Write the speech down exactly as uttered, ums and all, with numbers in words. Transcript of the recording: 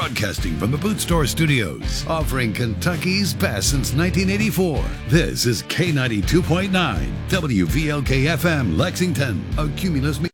Broadcasting from the Boot Store Studios, offering Kentucky's best since nineteen eighty-four. This is K ninety-two point nine, W V L K F M, Lexington, a Cumulus